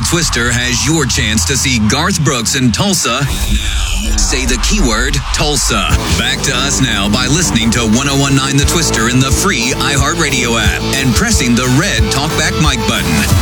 Twister has your chance to see Garth Brooks in Tulsa. Say the keyword Tulsa. Back to us now by listening to 1019 The Twister in the free iHeartRadio app and pressing the red Talkback Mike button.